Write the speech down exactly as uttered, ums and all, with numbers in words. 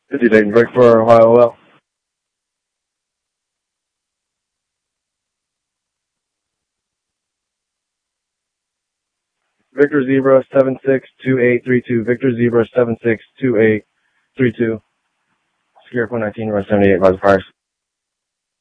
fifty taking break for Ohio O L. Victor Zebra seven six two eight three two. Victor Zebra seven six two eight three two. Sierra one nineteen, run seventy-eight, by the fires.